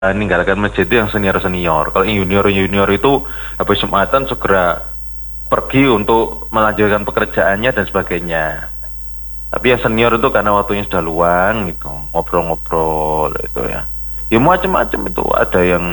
meninggalkan masjid itu yang senior-senior. Kalau yang junior-junior itu habis Jumatan segera pergi untuk melanjutkan pekerjaannya dan sebagainya. Tapi yang senior itu karena waktunya sudah luang gitu, ngobrol-ngobrol itu ya. Ya macam-macam itu, ada yang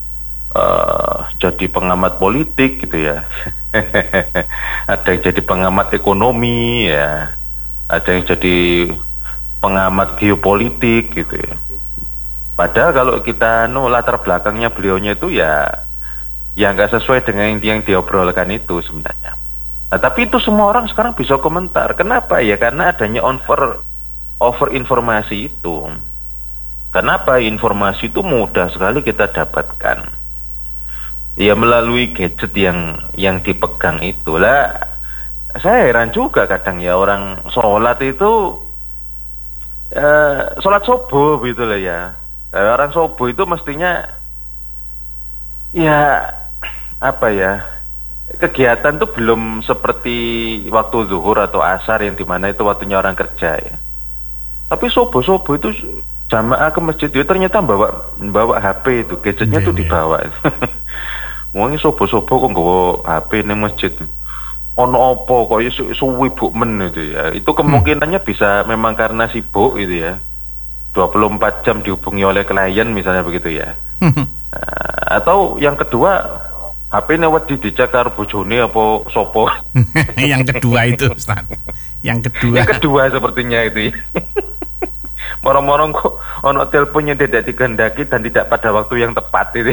jadi pengamat politik gitu ya. Ada yang jadi pengamat ekonomi ya. Ada yang jadi pengamat geopolitik gitu ya. Padahal kalau kita latar belakangnya beliaunya itu ya nggak sesuai dengan yang diobrolkan itu sebenarnya. Nah, tapi itu semua orang sekarang bisa komentar. Kenapa ya? Karena adanya over informasi itu. Kenapa informasi itu mudah sekali kita dapatkan? Ya melalui gadget yang dipegang itulah. Saya heran juga kadang ya orang sholat itu sholat subuh gitu lah ya. Orang subuh itu mestinya ya apa ya, kegiatan tuh belum seperti waktu zuhur atau asar yang dimana itu waktunya orang kerja ya. Tapi subuh itu jamaah ke masjid itu ternyata bawa HP itu, gadgetnya tuh dibawa. Wong subuh kok nggawa HP ning masjid. Ono apa kok suwi buk men itu ya. Itu kemungkinannya bisa memang karena sibuk gitu ya. 24 jam dihubungi oleh klien misalnya begitu ya. Atau yang kedua HP-ne wedi dicek karo bojone apa sopo. Yang kedua itu Ustaz. Yang kedua sepertinya itu ya. Moro-moro kok ono teleponnya tidak dikehendaki dan tidak pada waktu yang tepat itu.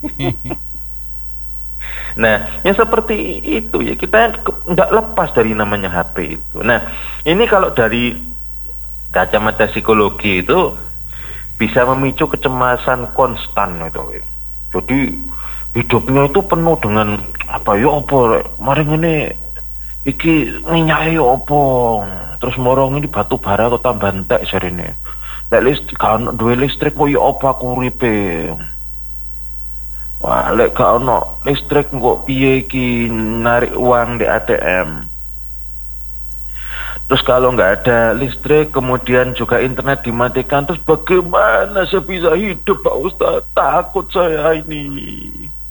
Nah, yang seperti itu ya kita nggak lepas dari namanya HP itu. Nah, ini kalau dari kacamata psikologi itu bisa memicu kecemasan konstan itu. Jadi hidupnya itu penuh dengan apa mari ngene iki minyake apa, terus morong ini batu bara kok tambah entek jarene. Lek listrik kan duwe listrik kok apa aku uripe. Wah, lek gak ono listrik kok piye iki narik uang di ATM. Terus kalau nggak ada listrik, kemudian juga internet dimatikan, terus bagaimana saya bisa hidup Pak Ustadz? Takut saya ini.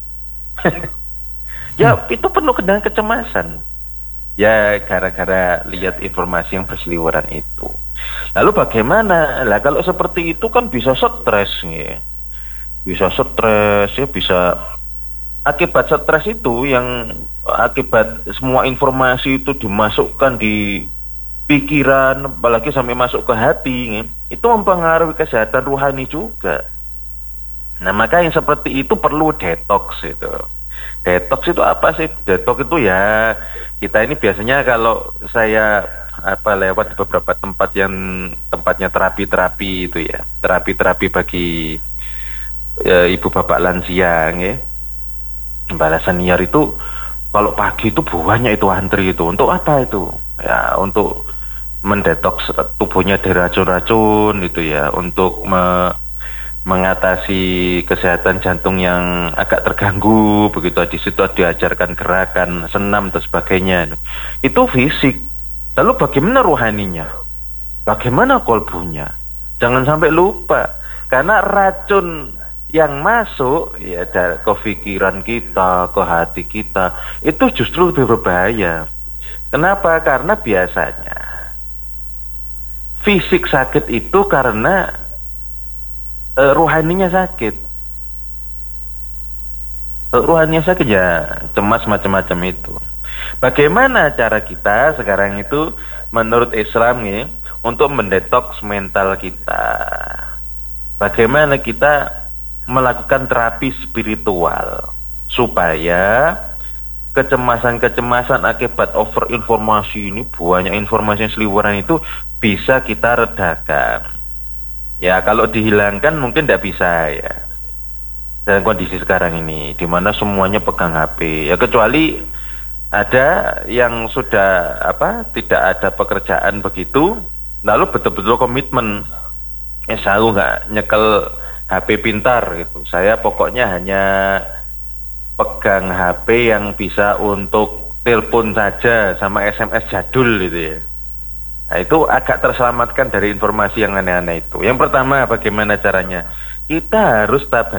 Ya itu penuh dengan kecemasan. Ya gara-gara lihat informasi yang berseliweran itu. Lalu bagaimana? Lah kalau seperti itu kan bisa stres ya. Bisa stres ya, bisa akibat stres itu yang akibat semua informasi itu dimasukkan di pikiran, apalagi sampai masuk ke hati ya, itu mempengaruhi kesehatan rohani juga. Nah maka yang seperti itu perlu detox itu. Detox itu apa sih? Detox itu ya kita ini biasanya kalau saya lewat beberapa tempat yang tempatnya terapi-terapi itu ya, terapi-terapi bagi ibu bapak lansia ya, bala senior itu kalau pagi itu banyak itu antri itu untuk apa itu ya, untuk mendetoks tubuhnya dari racun-racun itu ya, untuk mengatasi kesehatan jantung yang agak terganggu begitu. Di situ diajarkan gerakan senam dan sebagainya. Itu fisik. Lalu bagaimana rohaninya? Bagaimana kolbunya? Jangan sampai lupa, karena racun yang masuk ya ke pikiran kita, ke hati kita, itu justru lebih berbahaya. Kenapa? Karena biasanya fisik sakit itu karena rohaninya sakit. Rohaninya sakit ya cemas macam-macam itu. Bagaimana cara kita sekarang itu menurut Islam ya untuk mendetoks mental kita? Bagaimana kita melakukan terapi spiritual supaya kecemasan-kecemasan akibat over informasi ini, banyak informasi yang seliweran itu bisa kita redakan. Ya kalau dihilangkan mungkin tidak bisa ya. Dalam kondisi sekarang ini di mana semuanya pegang HP. Ya kecuali ada yang sudah tidak ada pekerjaan begitu, lalu betul-betul komitmen. Ya selalu nggak nyekel HP pintar gitu. Saya pokoknya hanya pegang HP yang bisa untuk telepon saja sama SMS jadul gitu ya. Nah, itu agak terselamatkan dari informasi yang aneh-aneh itu. Yang pertama, bagaimana caranya? Kita harus